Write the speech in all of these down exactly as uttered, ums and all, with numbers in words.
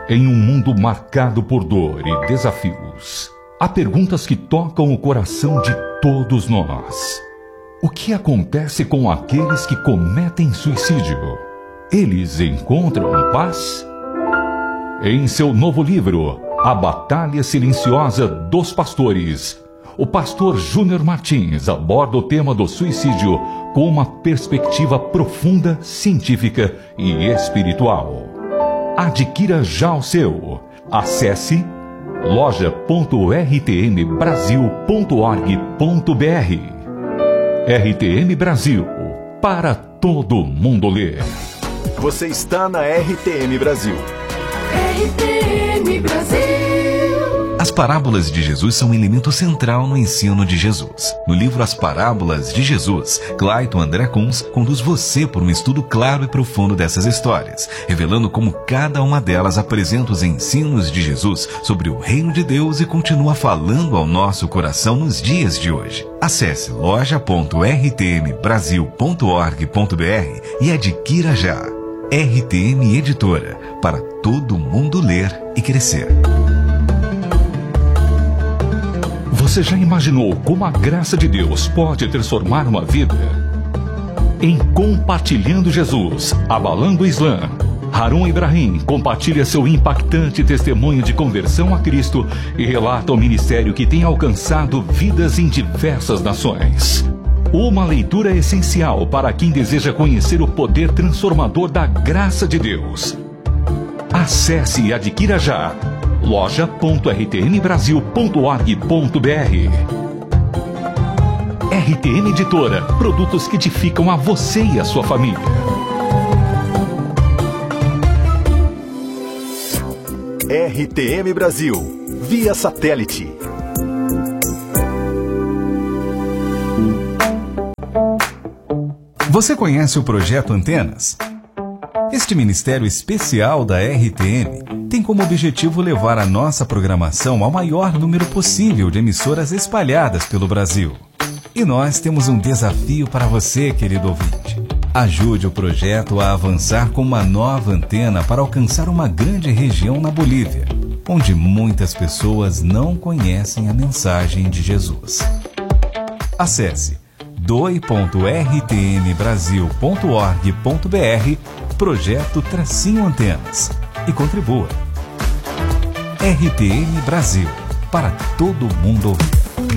Em um mundo marcado por dor e desafios, há perguntas que tocam o coração de todos nós. O que acontece com aqueles que cometem suicídio? Eles encontram paz? Em seu novo livro, A Batalha Silenciosa dos Pastores, o pastor Júnior Martins aborda o tema do suicídio com uma perspectiva profunda, científica e espiritual. Adquira já o seu. Acesse loja ponto r t m brasil ponto org ponto b r. R T M Brasil, para todo mundo ler. Você está na R T M Brasil. R T M Brasil. As parábolas de Jesus são um elemento central no ensino de Jesus. No livro As Parábolas de Jesus, Clayton André Kunz conduz você por um estudo claro e profundo dessas histórias, revelando como cada uma delas apresenta os ensinos de Jesus sobre o reino de Deus e continua falando ao nosso coração nos dias de hoje. Acesse loja ponto r t m brasil ponto org ponto b r e adquira já. R T M Editora, para todo mundo ler e crescer. Você já imaginou como a graça de Deus pode transformar uma vida? Em Compartilhando Jesus, Abalando o Islã, Harun Ibrahim compartilha seu impactante testemunho de conversão a Cristo e relata o ministério que tem alcançado vidas em diversas nações. Uma leitura essencial para quem deseja conhecer o poder transformador da graça de Deus. Acesse e adquira já. loja ponto r t m brasil ponto org ponto b r. R T M Editora, produtos que edificam a você e a sua família. R T M Brasil, via satélite. Você conhece o Projeto Antenas? Este ministério especial da R T M tem como objetivo levar a nossa programação ao maior número possível de emissoras espalhadas pelo Brasil. E nós temos um desafio para você, querido ouvinte. Ajude o projeto a avançar com uma nova antena para alcançar uma grande região na Bolívia, onde muitas pessoas não conhecem a mensagem de Jesus. Acesse doe ponto r t m brasil ponto org ponto b r Projeto Tracinho Antenas e contribua. R T M Brasil, para todo mundo ouvir.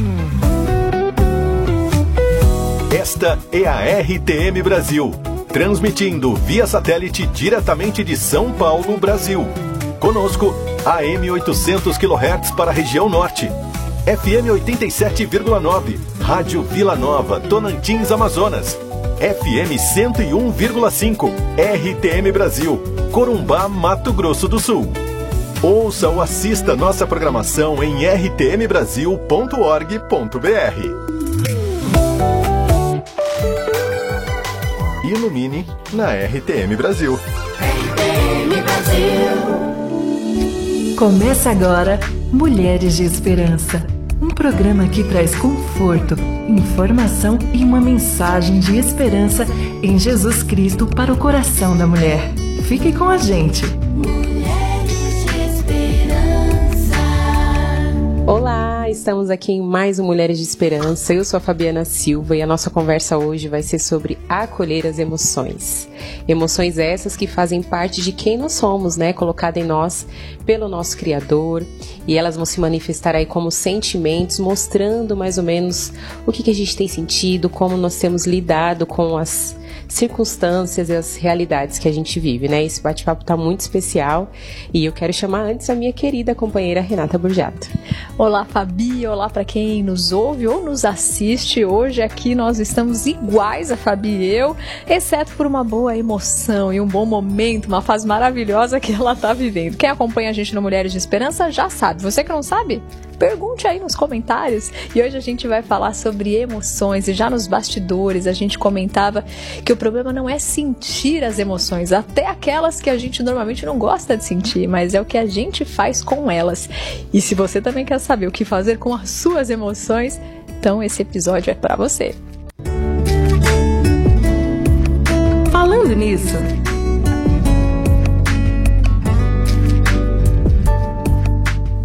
Esta é a R T M Brasil, transmitindo via satélite diretamente de São Paulo, Brasil. Conosco, A M oitocentos quilohertz para a região norte, F M oitenta e sete vírgula nove, Rádio Vila Nova, Tonantins, Amazonas, F M cento e um vírgula cinco, R T M Brasil, Corumbá, Mato Grosso do Sul. Ouça ou assista nossa programação em r t m brasil ponto org ponto b r. Ilumine na R T M Brasil. R T M Brasil. Começa agora Mulheres de Esperança, um programa que traz conforto, informação e uma mensagem de esperança em Jesus Cristo para o coração da mulher. Fique com a gente. Mulheres de Esperança. Olá, estamos aqui em mais um Mulheres de Esperança. Eu sou a Fabiana Silva e a nossa conversa hoje vai ser sobre acolher as emoções. Emoções essas que fazem parte de quem nós somos, né? Colocada em nós pelo nosso Criador. E elas vão se manifestar aí como sentimentos, mostrando mais ou menos o que, que a gente tem sentido, como nós temos lidado com as circunstâncias e as realidades que a gente vive, né? Esse bate-papo tá muito especial e eu quero chamar antes a minha querida companheira Renata Burjato. Olá, Fabi, olá para quem nos ouve ou nos assiste. Hoje aqui nós estamos iguais, a Fabi e eu, exceto por uma boa emoção e um bom momento, uma fase maravilhosa que ela tá vivendo. Quem acompanha a gente no Mulheres de Esperança já sabe. Você que não sabe, pergunte aí nos comentários. E hoje a gente vai falar sobre emoções. E já nos bastidores a gente comentava que o problema não é sentir as emoções, até aquelas que a gente normalmente não gosta de sentir, mas é o que a gente faz com elas. E se você também quer saber o que fazer com as suas emoções, então esse episódio é para você. Falando nisso,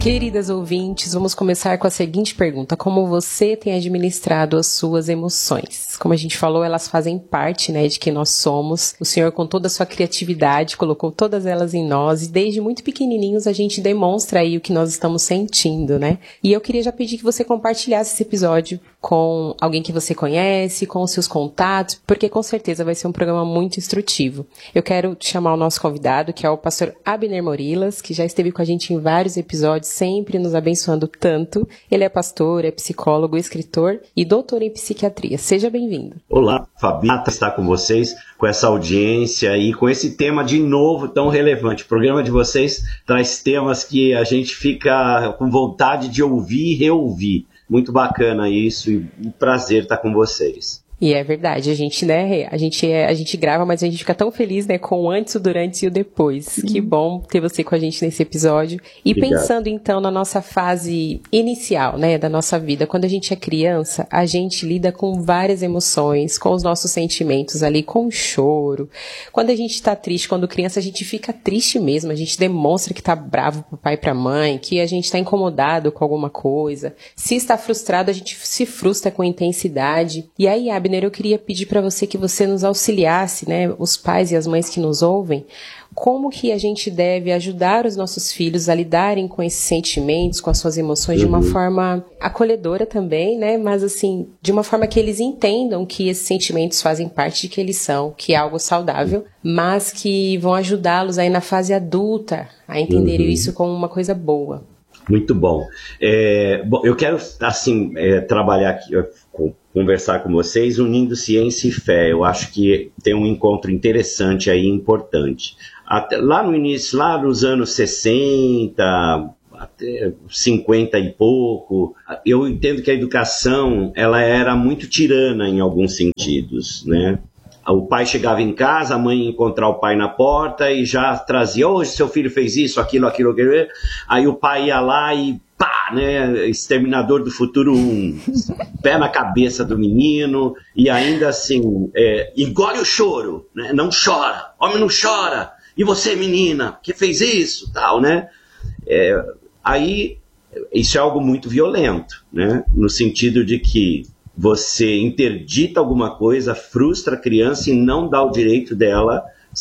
Queridas ouvintes, vamos começar com a seguinte pergunta: como você tem administrado as suas emoções? Como a gente falou, elas fazem parte, né, de quem nós somos. O Senhor, com toda a sua criatividade, colocou todas elas em nós e desde muito pequenininhos a gente demonstra aí o que nós estamos sentindo, né? E eu queria já pedir que você compartilhasse esse episódio com alguém que você conhece, com os seus contatos, porque com certeza vai ser um programa muito instrutivo. Eu quero chamar o nosso convidado, que é o pastor Abner Morilas, que já esteve com a gente em vários episódios, sempre nos abençoando tanto. Ele é pastor, é psicólogo, escritor e doutor em psiquiatria. Seja bem-vindo. Olá, Fabi, está com vocês, com essa audiência e com esse tema de novo tão relevante. O programa de vocês traz temas que a gente fica com vontade de ouvir e reouvir. Muito bacana isso e um prazer estar com vocês. E é verdade, a gente, né, a gente, é, a gente grava, mas a gente fica tão feliz, né, com o antes, o durante e o depois. Uhum. Que bom ter você com a gente nesse episódio. E Obrigado. Pensando, então, na nossa fase inicial, né, da nossa vida, quando a gente é criança, a gente lida com várias emoções, com os nossos sentimentos ali, com o choro. Quando a gente tá triste, quando criança, a gente fica triste mesmo, a gente demonstra que tá bravo pro pai e pra mãe, que a gente tá incomodado com alguma coisa. Se está frustrado, a gente se frustra com intensidade. E aí, Abner, eu queria pedir para você que você nos auxiliasse, né, os pais e as mães que nos ouvem, como que a gente deve ajudar os nossos filhos a lidarem com esses sentimentos, com as suas emoções, uhum. de uma forma acolhedora também, né, mas assim, de uma forma que eles entendam que esses sentimentos fazem parte de que eles são, que é algo saudável, mas que vão ajudá-los aí na fase adulta a entenderem uhum. isso como uma coisa boa. Muito bom. É, bom, eu quero, assim, é, trabalhar aqui, com, conversar com vocês unindo ciência e fé. Eu acho que tem um encontro interessante aí, importante. Até, lá no início, lá nos anos sessenta, até cinquenta e pouco, eu entendo que a educação, ela era muito tirana em alguns sentidos, né? O pai chegava em casa, a mãe ia encontrar o pai na porta e já trazia, hoje seu filho fez isso, aquilo, aquilo, aquilo. Aí o pai ia lá e pá, né, Exterminador do Futuro um, pé na cabeça do menino e ainda assim, é, engole o choro, né, não chora, homem não chora, e você menina, que fez isso, tal, né. É, aí, isso é algo muito violento, né, no sentido de que você interdita alguma coisa, frustra a criança e não dá o direito dela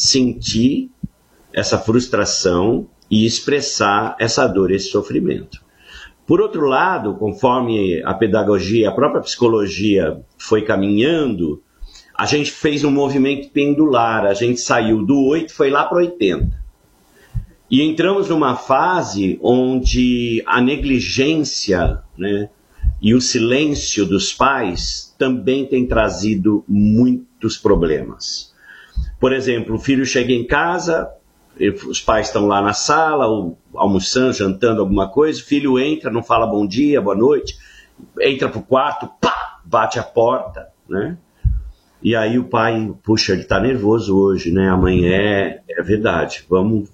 sentir essa frustração e expressar essa dor, esse sofrimento. Por outro lado, conforme a pedagogia, a própria psicologia foi caminhando, a gente fez um movimento pendular, a gente saiu do oito, foi lá para oitenta. E entramos numa fase onde a negligência, né, e o silêncio dos pais também tem trazido muitos problemas. Por exemplo, o filho chega em casa, os pais estão lá na sala, almoçando, jantando alguma coisa, o filho entra, não fala bom dia, boa noite, entra pro quarto, pá, bate a porta, né? E aí o pai, puxa, ele tá nervoso hoje, né? Amanhã é, é verdade, vamos...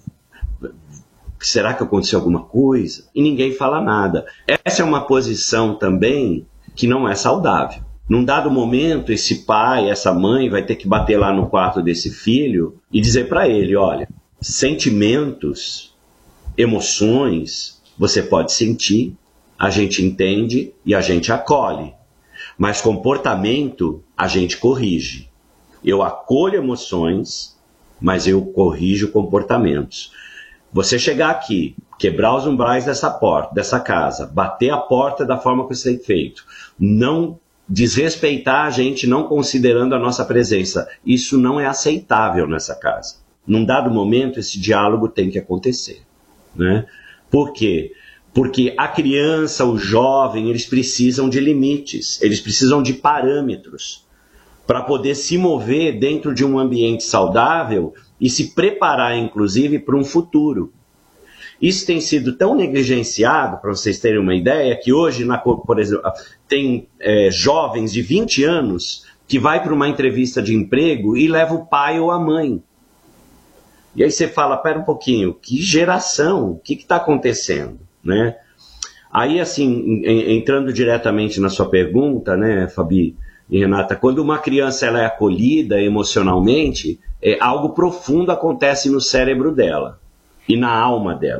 Será que aconteceu alguma coisa? E ninguém fala nada. Essa é uma posição também que não é saudável. Num dado momento, esse pai, essa mãe vai ter que bater lá no quarto desse filho e dizer para ele, olha, sentimentos, emoções, você pode sentir, a gente entende e a gente acolhe. Mas comportamento, a gente corrige. Eu acolho emoções, mas eu corrijo comportamentos. Você chegar aqui, quebrar os umbrais dessa porta, dessa casa, bater a porta da forma que você tem feito, não desrespeitar a gente, não considerando a nossa presença, isso não é aceitável nessa casa. Num dado momento, esse diálogo tem que acontecer, né? Por quê? Porque a criança, o jovem, eles precisam de limites, eles precisam de parâmetros para poder se mover dentro de um ambiente saudável e se preparar, inclusive, para um futuro. Isso tem sido tão negligenciado, para vocês terem uma ideia, que hoje, na, por exemplo, tem é, jovens de vinte anos que vai para uma entrevista de emprego e leva o pai ou a mãe. E aí você fala, pera um pouquinho, que geração? O que está acontecendo? Né? Aí, assim, entrando diretamente na sua pergunta, né, Fabi e Renata, quando uma criança ela é acolhida emocionalmente, é, algo profundo acontece no cérebro dela e na alma dela.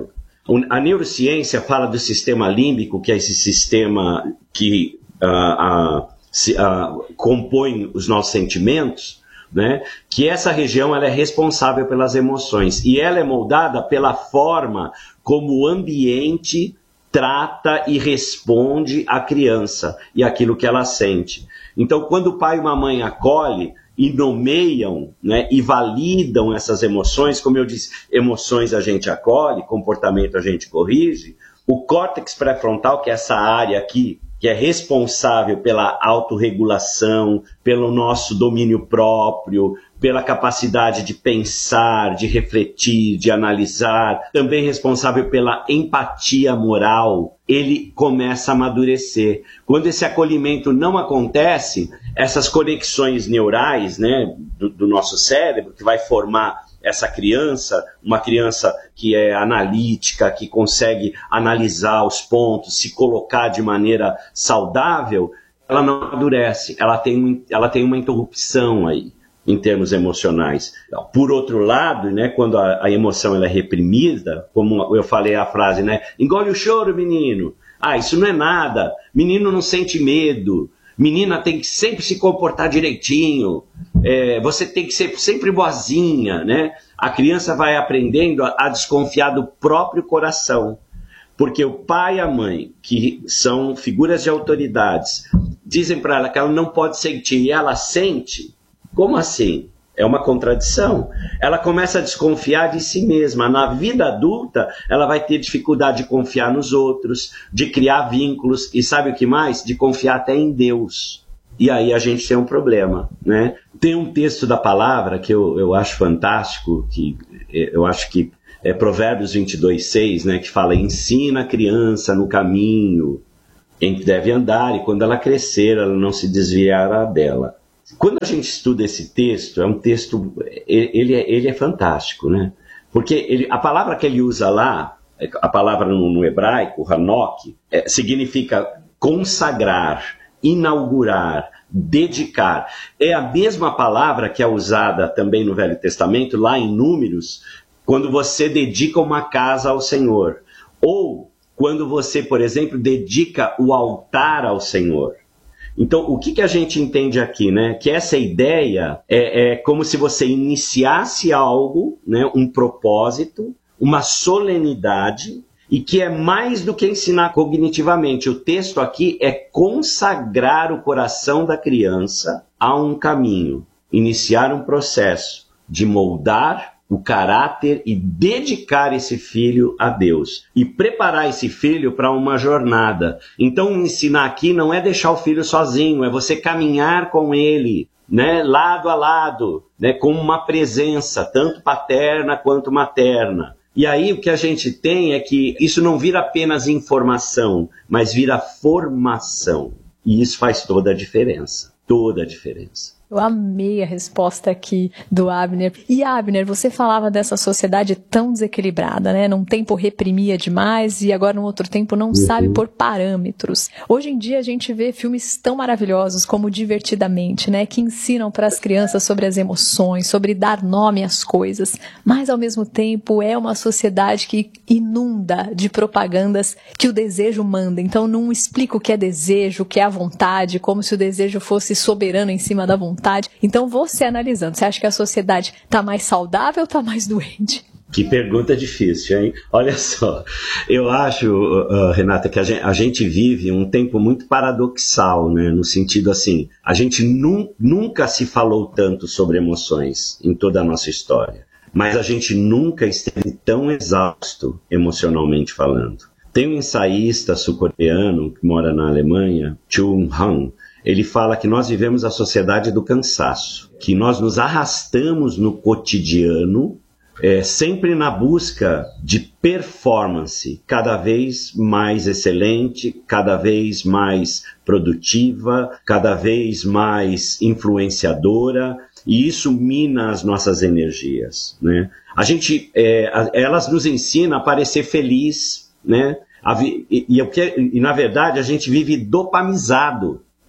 A neurociência fala do sistema límbico, que é esse sistema que uh, uh, se, uh, compõe os nossos sentimentos, né? Que essa região ela é responsável pelas emoções e ela é moldada pela forma como o ambiente trata e responde à criança e aquilo que ela sente. Então, quando o pai e uma mãe acolhem e nomeiam, né, e validam essas emoções, como eu disse, emoções a gente acolhe, comportamento a gente corrige, o córtex pré-frontal, que é essa área aqui, que é responsável pela autorregulação, pelo nosso domínio próprio, pela capacidade de pensar, de refletir, de analisar, também responsável pela empatia moral, ele começa a amadurecer. Quando esse acolhimento não acontece, essas conexões neurais, né, do, do nosso cérebro, que vai formar essa criança, uma criança que é analítica, que consegue analisar os pontos, se colocar de maneira saudável, ela não amadurece, ela tem, ela tem uma interrupção aí, em termos emocionais. Por outro lado, né, quando a, a emoção ela é reprimida, como eu falei a frase, né, engole o choro, menino. Ah, isso não é nada. Menino não sente medo. Menina tem que sempre se comportar direitinho. É, você tem que ser sempre boazinha, né? A criança vai aprendendo a, a desconfiar do próprio coração. Porque o pai e a mãe, que são figuras de autoridades, dizem para ela que ela não pode sentir e ela sente. Como assim? É uma contradição. Ela começa a desconfiar de si mesma. Na vida adulta, ela vai ter dificuldade de confiar nos outros, de criar vínculos, e sabe o que mais? De confiar até em Deus. E aí a gente tem um problema, né? Tem um texto da palavra que eu, eu acho fantástico, que eu acho que é Provérbios vinte e dois, seis, né? Que fala, ensina a criança no caminho em que deve andar, e quando ela crescer, ela não se desviará dela. Quando a gente estuda esse texto, é um texto, ele é, ele é fantástico, né? Porque ele, a palavra que ele usa lá, a palavra no, no hebraico, hanok, é, significa consagrar, inaugurar, dedicar. É a mesma palavra que é usada também no Velho Testamento, lá em Números, quando você dedica uma casa ao Senhor. Ou quando você, por exemplo, dedica o altar ao Senhor. Então, o que, que a gente entende aqui, né? Que essa ideia é, é como se você iniciasse algo, né? Um propósito, uma solenidade, e que é mais do que ensinar cognitivamente. O texto aqui é consagrar o coração da criança a um caminho, iniciar um processo de moldar o caráter e dedicar esse filho a Deus. E preparar esse filho para uma jornada. Então, ensinar aqui não é deixar o filho sozinho, é você caminhar com ele, né, lado a lado, né, com uma presença, tanto paterna quanto materna. E aí o que a gente tem é que isso não vira apenas informação, mas vira formação. E isso faz toda a diferença. Toda a diferença. Eu amei a resposta aqui do Abner. E Abner, você falava dessa sociedade tão desequilibrada, né? Num tempo reprimia demais e agora num outro tempo não uhum. sabe pôr parâmetros. Hoje em dia a gente vê filmes tão maravilhosos como Divertidamente, né? Que ensinam para as crianças sobre as emoções, sobre dar nome às coisas. Mas ao mesmo tempo é uma sociedade que inunda de propagandas que o desejo manda. Então não explica o que é desejo, o que é a vontade, como se o desejo fosse soberano em cima da vontade. Então, você analisando, você acha que a sociedade está mais saudável ou está mais doente? Que pergunta difícil, hein? Olha só, eu acho, uh, Renata, que a gente, a gente vive um tempo muito paradoxal, né? No sentido assim, a gente nu, nunca se falou tanto sobre emoções em toda a nossa história, mas a gente nunca esteve tão exausto emocionalmente falando. Tem um ensaísta sul-coreano que mora na Alemanha, Chung Han. Ele fala que nós vivemos a sociedade do cansaço, que nós nos arrastamos no cotidiano, é, sempre na busca de performance cada vez mais excelente, cada vez mais produtiva, cada vez mais influenciadora, e isso mina as nossas energias, né? A gente, é, elas nos ensinam a parecer feliz, né? A vi, e, e, e, na verdade, a gente vive dopamizado.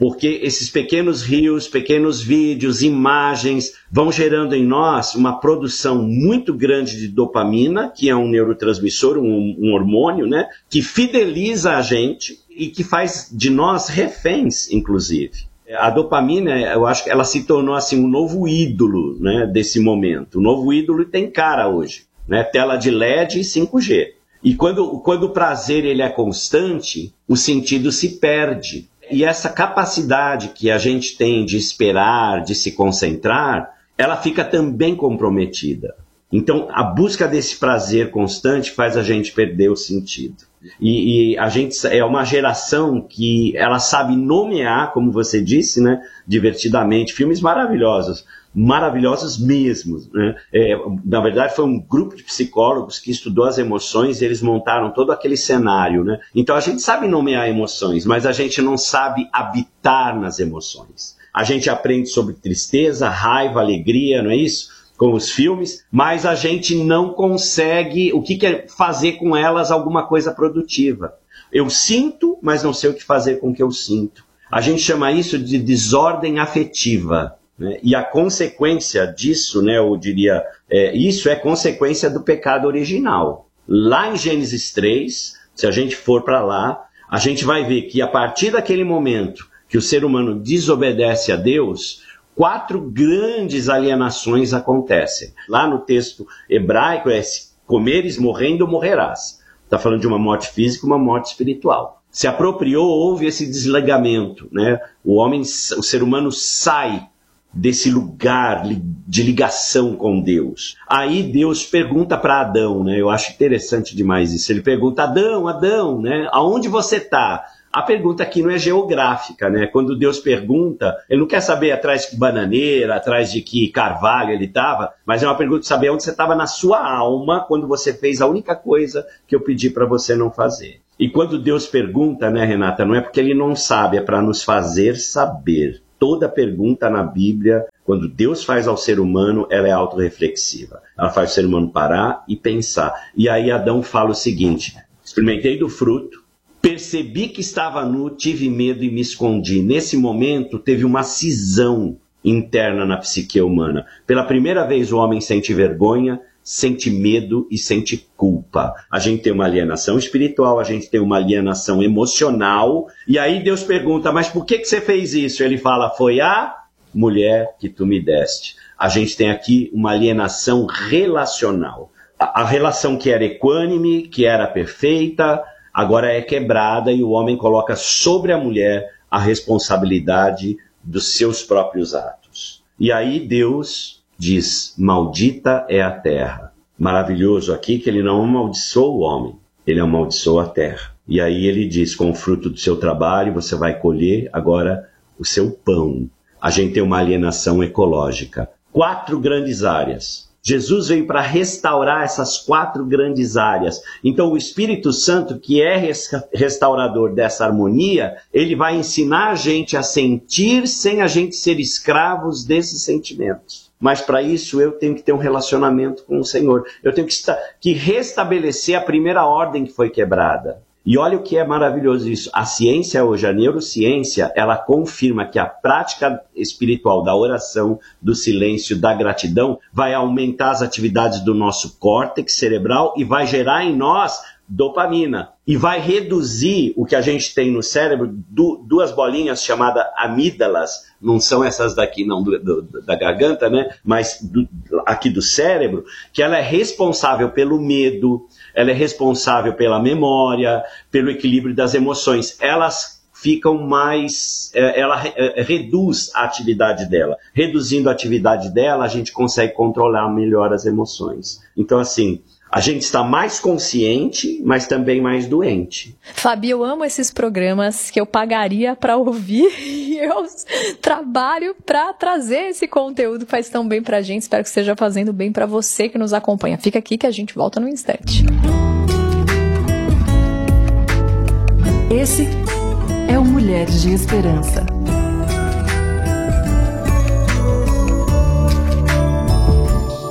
porque esses pequenos rios, pequenos vídeos, imagens, vão gerando em nós uma produção muito grande de dopamina, que é um neurotransmissor, um, um hormônio, né, que fideliza a gente e que faz de nós reféns, inclusive. A dopamina, eu acho que ela se tornou assim um novo ídolo, né, desse momento. O novo ídolo tem cara hoje, né, tela de L E D e cinco G. E quando, quando o prazer ele é constante, o sentido se perde. E essa capacidade que a gente tem de esperar, de se concentrar, ela fica também comprometida. Então, a busca desse prazer constante faz a gente perder o sentido. E, e a gente é uma geração que ela sabe nomear, como você disse, né, divertidamente, filmes maravilhosos, maravilhosos mesmo, né? É, na verdade, foi um grupo de psicólogos que estudou as emoções e eles montaram todo aquele cenário, né? Então, a gente sabe nomear emoções, mas a gente não sabe habitar nas emoções. A gente aprende sobre tristeza, raiva, alegria, não é isso? Com os filmes, mas a gente não consegue, o que é fazer com elas alguma coisa produtiva. Eu sinto, mas não sei o que fazer com o que eu sinto. A gente chama isso de desordem afetiva, né? E a consequência disso, né, eu diria, é, isso é consequência do pecado original. Lá em Gênesis três, se a gente for para lá, a gente vai ver que a partir daquele momento que o ser humano desobedece a Deus, quatro grandes alienações acontecem. Lá no texto hebraico é comeres, morrendo, morrerás. Está falando de uma morte física e uma morte espiritual. Se apropriou, houve esse desligamento, né? O homem, o ser humano sai desse lugar de ligação com Deus. Aí Deus pergunta para Adão, né? Eu acho interessante demais isso. Ele pergunta, Adão, Adão, né? Aonde você está? A pergunta aqui não é geográfica, né? Quando Deus pergunta, ele não quer saber atrás de que bananeira, atrás de que carvalho ele estava, mas é uma pergunta de saber onde você estava na sua alma quando você fez a única coisa que eu pedi para você não fazer. E quando Deus pergunta, né, Renata, não é porque ele não sabe, é para nos fazer saber. Toda pergunta na Bíblia, quando Deus faz ao ser humano, ela é autorreflexiva. Ela faz o ser humano parar e pensar. E aí Adão fala o seguinte, experimentei do fruto, percebi que estava nu, tive medo e me escondi. Nesse momento, teve uma cisão interna na psique humana. Pela primeira vez, o homem sente vergonha, sente medo e sente culpa. A gente tem uma alienação espiritual, a gente tem uma alienação emocional. E aí Deus pergunta, mas por que, que você fez isso? Ele fala, foi a mulher que tu me deste. A gente tem aqui uma alienação relacional. A, a relação que era equânime, que era perfeita, agora é quebrada e o homem coloca sobre a mulher a responsabilidade dos seus próprios atos. E aí Deus diz, maldita é a terra. Maravilhoso aqui que ele não amaldiçoa o homem, ele amaldiçoa a terra. E aí ele diz, com o fruto do seu trabalho você vai colher agora o seu pão. A gente tem uma alienação ecológica. Quatro grandes áreas. Jesus veio para restaurar essas quatro grandes áreas. Então o Espírito Santo, que é restaurador dessa harmonia, ele vai ensinar a gente a sentir sem a gente ser escravos desses sentimentos. Mas para isso eu tenho que ter um relacionamento com o Senhor. Eu tenho que, que restabelecer a primeira ordem que foi quebrada. E olha o que é maravilhoso isso. A ciência hoje, a neurociência, ela confirma que a prática espiritual da oração, do silêncio, da gratidão, vai aumentar as atividades do nosso córtex cerebral e vai gerar em nós dopamina. E vai reduzir o que a gente tem no cérebro, du duas bolinhas chamadas amígdalas, não são essas daqui não, do, do, da garganta, né? Mas do, aqui do cérebro, que ela é responsável pelo medo, ela é responsável pela memória, pelo equilíbrio das emoções. Elas ficam mais... Ela reduz a atividade dela. Reduzindo a atividade dela, a gente consegue controlar melhor as emoções. Então, assim, a gente está mais consciente, mas também mais doente. Fabi, eu amo esses programas que eu pagaria para ouvir e eu trabalho para trazer esse conteúdo que faz tão bem pra gente. Espero que esteja fazendo bem para você que nos acompanha. Fica aqui que a gente volta no instante. Esse é o Mulheres de Esperança.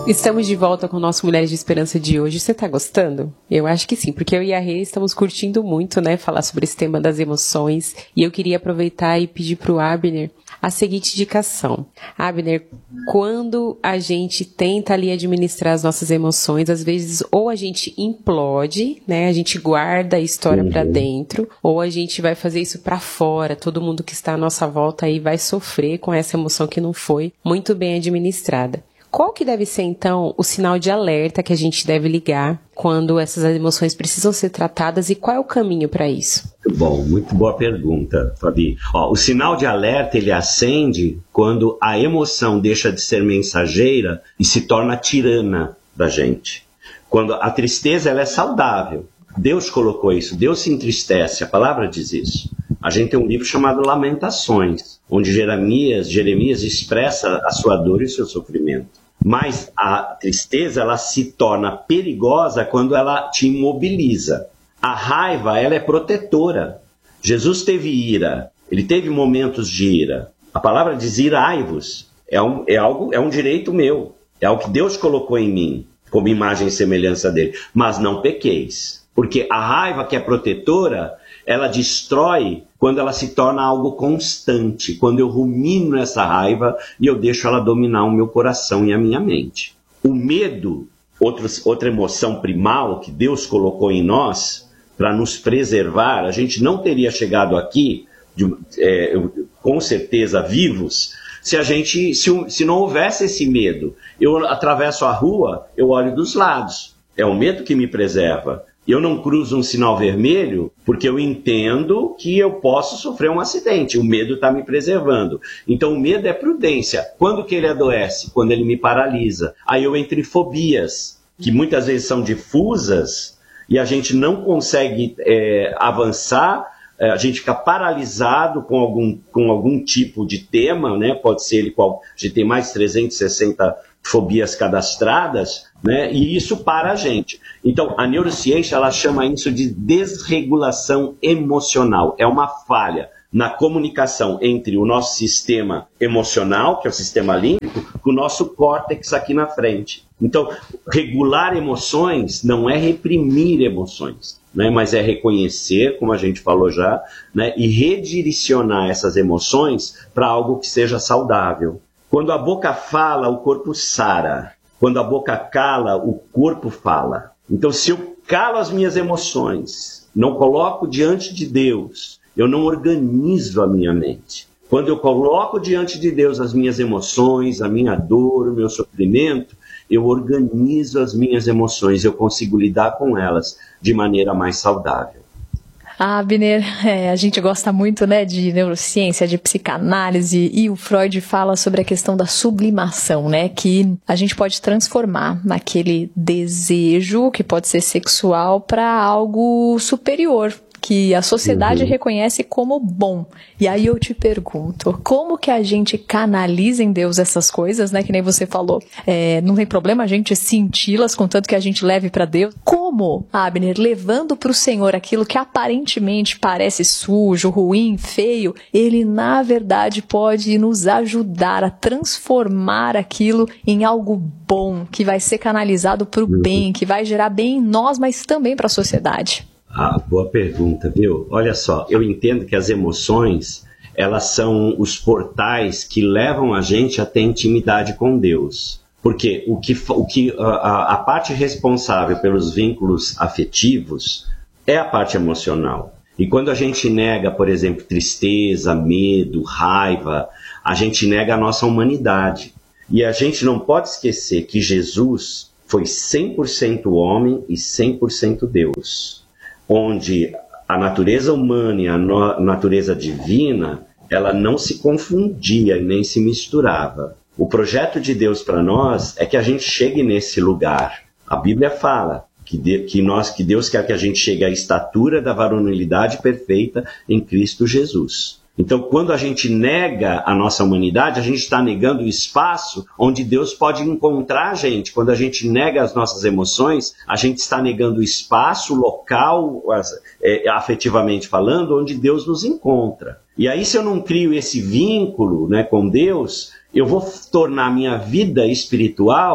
Estamos de volta com o nosso Mulheres de Esperança de hoje. Você tá gostando? Eu acho que sim, porque eu e a Rê estamos curtindo muito, né, falar sobre esse tema das emoções. E eu queria aproveitar e pedir pro Abner a seguinte indicação. Abner, quando a gente tenta ali administrar as nossas emoções, às vezes ou a gente implode, né, a gente guarda a história uhum. pra dentro, ou a gente vai fazer isso pra fora. Todo mundo que está à nossa volta aí vai sofrer com essa emoção que não foi muito bem administrada. Qual que deve ser, então, o sinal de alerta que a gente deve ligar quando essas emoções precisam ser tratadas e qual é o caminho para isso? Muito bom, muito boa pergunta, Fabi. Ó, o sinal de alerta, ele acende quando a emoção deixa de ser mensageira e se torna tirana da gente. Quando a tristeza, ela é saudável. Deus colocou isso, Deus se entristece, a palavra diz isso. A gente tem um livro chamado Lamentações, onde Jeremias, Jeremias expressa a sua dor e o seu sofrimento. Mas a tristeza, ela se torna perigosa quando ela te imobiliza. A raiva, ela é protetora. Jesus teve ira, ele teve momentos de ira. A palavra diz irai-vos. É um, é, algo, é um direito meu. É algo que Deus colocou em mim, como imagem e semelhança dele. Mas não pequeis. Porque a raiva que é protetora, ela destrói quando ela se torna algo constante, quando eu rumino essa raiva e eu deixo ela dominar o meu coração e a minha mente. O medo, outros, outra emoção primal que Deus colocou em nós para nos preservar, a gente não teria chegado aqui, de, é, com certeza, vivos, se, a gente, se, se não houvesse esse medo. Eu atravesso a rua, eu olho dos lados. É o medo que me preserva. Eu não cruzo um sinal vermelho porque eu entendo que eu posso sofrer um acidente. O medo está me preservando. Então o medo é prudência. Quando que ele adoece? Quando ele me paralisa. Aí eu entro em fobias, que muitas vezes são difusas e a gente não consegue é, avançar, é, a gente fica paralisado com algum, com algum tipo de tema, né? Pode ser ele qual. A gente tem mais de trezentas e sessenta fobias cadastradas, né? E isso para a gente. Então, a neurociência, ela chama isso de desregulação emocional. É uma falha na comunicação entre o nosso sistema emocional, que é o sistema límbico, com o nosso córtex aqui na frente. Então, regular emoções não é reprimir emoções, né? Mas é reconhecer, como a gente falou já, né? E redirecionar essas emoções para algo que seja saudável. Quando a boca fala, o corpo sara. Quando a boca cala, o corpo fala. Então, se eu calo as minhas emoções, não coloco diante de Deus, eu não organizo a minha mente. Quando eu coloco diante de Deus as minhas emoções, a minha dor, o meu sofrimento, eu organizo as minhas emoções, eu consigo lidar com elas de maneira mais saudável. Ah, Abner, é, a gente gosta muito, né, de neurociência, de psicanálise, e o Freud fala sobre a questão da sublimação, né, que a gente pode transformar naquele desejo que pode ser sexual para algo superior, que a sociedade uhum. reconhece como bom. E aí eu te pergunto, como que a gente canaliza em Deus essas coisas, né? Que nem você falou, é, não tem problema a gente senti-las, contanto que a gente leve para Deus. Como, Abner, levando para o Senhor aquilo que aparentemente parece sujo, ruim, feio, Ele na verdade pode nos ajudar a transformar aquilo em algo bom, que vai ser canalizado para o uhum. bem, que vai gerar bem em nós, mas também para a sociedade. Ah, boa pergunta, viu? Olha só, eu entendo que as emoções, elas são os portais que levam a gente a ter intimidade com Deus. Porque o que, o que, a, a parte responsável pelos vínculos afetivos é a parte emocional. E quando a gente nega, por exemplo, tristeza, medo, raiva, a gente nega a nossa humanidade. E a gente não pode esquecer que Jesus foi cem por cento homem e cem por cento Deus. Onde a natureza humana e a no- natureza divina, ela não se confundia nem se misturava. O projeto de Deus para nós é que a gente chegue nesse lugar. A Bíblia fala que, de- que, nós, que Deus quer que a gente chegue à estatura da varonilidade perfeita em Cristo Jesus. Então, quando a gente nega a nossa humanidade, a gente está negando o espaço onde Deus pode encontrar a gente. Quando a gente nega as nossas emoções, a gente está negando o espaço, o local, é, afetivamente falando, onde Deus nos encontra. E aí, se eu não crio esse vínculo, né, com Deus, eu vou tornar a minha vida espiritual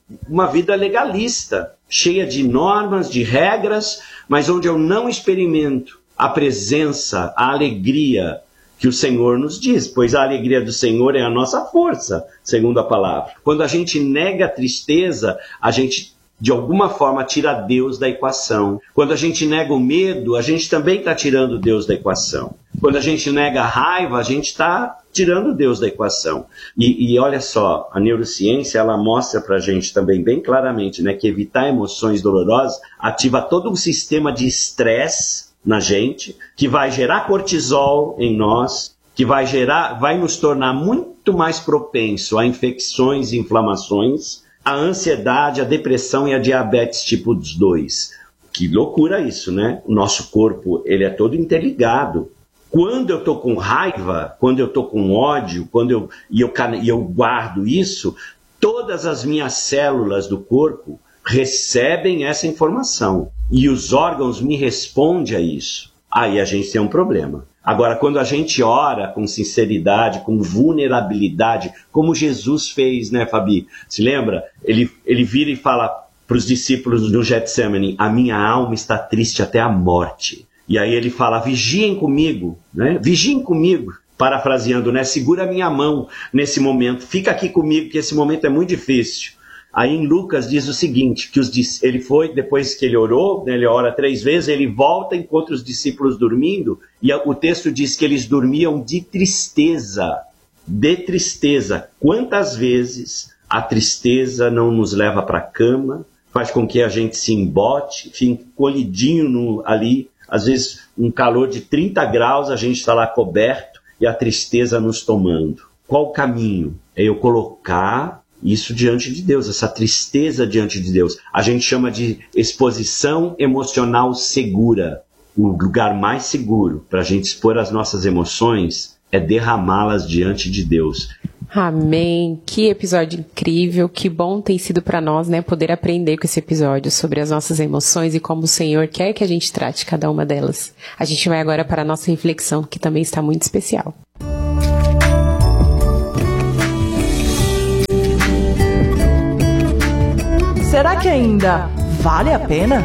uma vida legalista, cheia de normas, de regras, mas onde eu não experimento a presença, a alegria que o Senhor nos diz, pois a alegria do Senhor é a nossa força, segundo a palavra. Quando a gente nega a tristeza, a gente de alguma forma tira Deus da equação. Quando a gente nega o medo, a gente também está tirando Deus da equação. Quando a gente nega a raiva, a gente está tirando Deus da equação. E, e olha só, a neurociência ela mostra para a gente também bem claramente, né, que evitar emoções dolorosas ativa todo um sistema de estresse na gente, que vai gerar cortisol em nós, que vai gerar, vai nos tornar muito mais propenso a infecções e inflamações, a ansiedade, a depressão e a diabetes tipo dois. Que loucura isso, né? O nosso corpo, ele é todo interligado. Quando eu estou com raiva, quando eu estou com ódio, quando eu, e, eu, e eu guardo isso, todas as minhas células do corpo recebem essa informação. E os órgãos me respondem a isso. Aí a gente tem um problema. Agora, quando a gente ora com sinceridade, com vulnerabilidade, como Jesus fez, né, Fabi? Se lembra? Ele, ele vira e fala para os discípulos no Getsemane, a minha alma está triste até a morte. E aí ele fala, vigiem comigo, né? Vigiem comigo, parafraseando, né? Segura a minha mão nesse momento, fica aqui comigo que esse momento é muito difícil. Aí em Lucas diz o seguinte, que os, ele foi, depois que ele orou, né, ele ora três vezes, ele volta, encontra os discípulos dormindo, e o texto diz que eles dormiam de tristeza, de tristeza. Quantas vezes a tristeza não nos leva para a cama, faz com que a gente se embote, fique colidinho no, ali, às vezes um calor de trinta graus, a gente está lá coberto, e a tristeza nos tomando. Qual o caminho? É eu colocar isso diante de Deus, essa tristeza diante de Deus. A gente chama de exposição emocional segura. O lugar mais seguro para a gente expor as nossas emoções é derramá-las diante de Deus. Amém. Que episódio incrível, que bom tem sido para nós, né, poder aprender com esse episódio sobre as nossas emoções e como o Senhor quer que a gente trate cada uma delas. A gente vai agora para a nossa reflexão, que também está muito especial. Será que ainda vale a pena?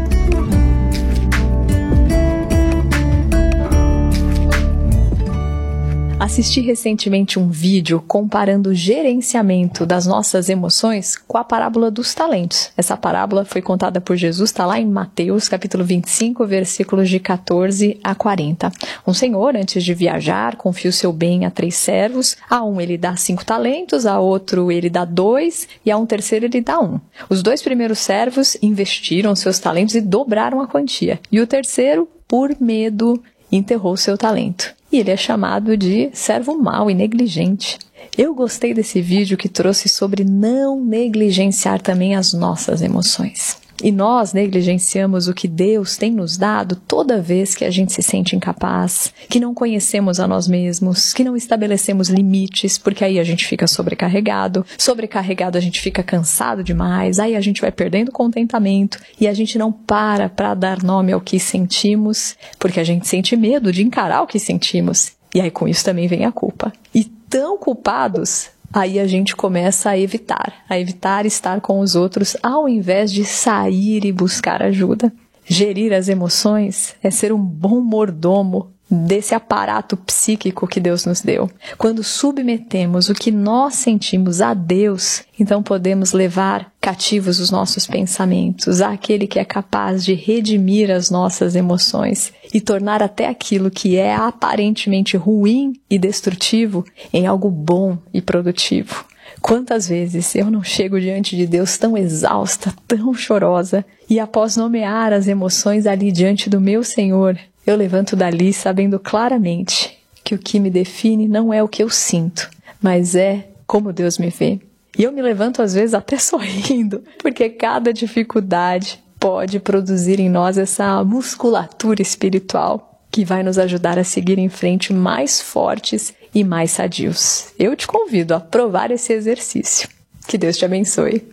Assisti recentemente um vídeo comparando o gerenciamento das nossas emoções com a parábola dos talentos. Essa parábola foi contada por Jesus, está lá em Mateus, capítulo vinte e cinco, versículos de catorze a quarenta. Um senhor, antes de viajar, confia o seu bem a três servos. A um ele dá cinco talentos, a outro ele dá dois e a um terceiro ele dá um. Os dois primeiros servos investiram seus talentos e dobraram a quantia. E o terceiro, por medo, enterrou seu talento. E ele é chamado de servo mau e negligente. Eu gostei desse vídeo que trouxe sobre não negligenciar também as nossas emoções. E nós negligenciamos o que Deus tem nos dado toda vez que a gente se sente incapaz, que não conhecemos a nós mesmos, que não estabelecemos limites, porque aí a gente fica sobrecarregado. Sobrecarregado a gente fica cansado demais, aí a gente vai perdendo contentamento e a gente não para para dar nome ao que sentimos, porque a gente sente medo de encarar o que sentimos. E aí com isso também vem a culpa. E tão culpados, aí a gente começa a evitar, a evitar estar com os outros ao invés de sair e buscar ajuda. Gerir as emoções é ser um bom mordomo desse aparato psíquico que Deus nos deu. Quando submetemos o que nós sentimos a Deus, então podemos levar cativos os nossos pensamentos àquele que é capaz de redimir as nossas emoções e tornar até aquilo que é aparentemente ruim e destrutivo em algo bom e produtivo. Quantas vezes eu não chego diante de Deus tão exausta, tão chorosa, e após nomear as emoções ali diante do meu Senhor, eu levanto dali sabendo claramente que o que me define não é o que eu sinto, mas é como Deus me vê. E eu me levanto às vezes até sorrindo, porque cada dificuldade pode produzir em nós essa musculatura espiritual que vai nos ajudar a seguir em frente mais fortes e mais sadios. Eu te convido a provar esse exercício. Que Deus te abençoe.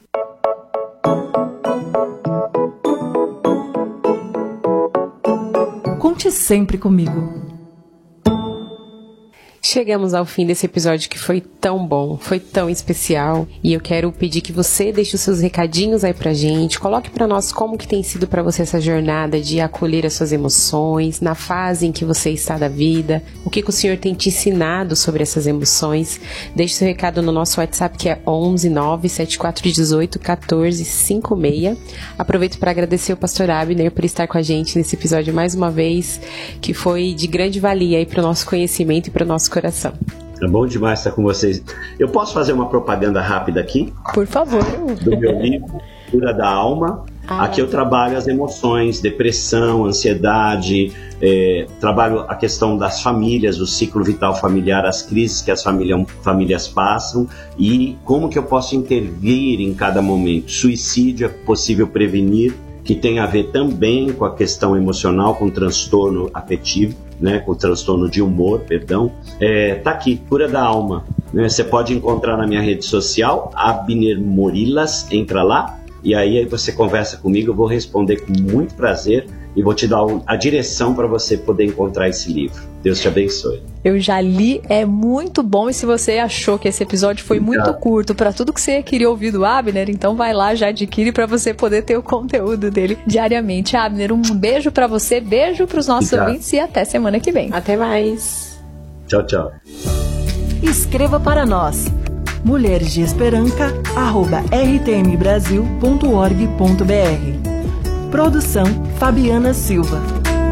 Conte sempre comigo. Chegamos ao fim desse episódio que foi tão bom, foi tão especial, e eu quero pedir que você deixe os seus recadinhos aí pra gente, coloque pra nós como que tem sido pra você essa jornada de acolher as suas emoções, na fase em que você está da vida, o que, que o Senhor tem te ensinado sobre essas emoções. Deixe seu recado no nosso WhatsApp, que é onze nove sete quatro um oito um quatro cinco seis. Aproveito para agradecer o pastor Abner por estar com a gente nesse episódio mais uma vez, que foi de grande valia aí para o nosso conhecimento e para o nosso coração. É bom demais estar com vocês. Eu posso fazer uma propaganda rápida aqui? Por favor. Do meu livro, Cura da Alma. Ah. Aqui eu trabalho as emoções, depressão, ansiedade, é, trabalho a questão das famílias, o ciclo vital familiar, as crises que as família, famílias passam e como que eu posso intervir em cada momento. Suicídio é possível prevenir, que tem a ver também com a questão emocional, com transtorno afetivo, né, com transtorno de humor, perdão. É, tá aqui, Cura da Alma. Né, você pode encontrar na minha rede social, Abner Morilas, entra lá. E aí você conversa comigo, eu vou responder com muito prazer e vou te dar a direção para você poder encontrar esse livro. Deus te abençoe. Eu já li, é muito bom, e se você achou que esse episódio foi muito Obrigado. curto para tudo que você queria ouvir do Abner, então vai lá, já adquire para você poder ter o conteúdo dele diariamente. Abner, um beijo para você, beijo para os nossos Obrigado. ouvintes e até semana que vem. Até mais. Tchau, tchau. Escreva para nós, mulheres de esperança arroba r t m brasil ponto org ponto b r. Produção Fabiana Silva.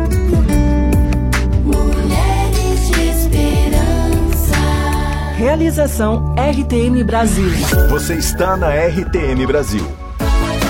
Mulheres de Esperança. Realização R T M Brasil. Você está na R T M Brasil.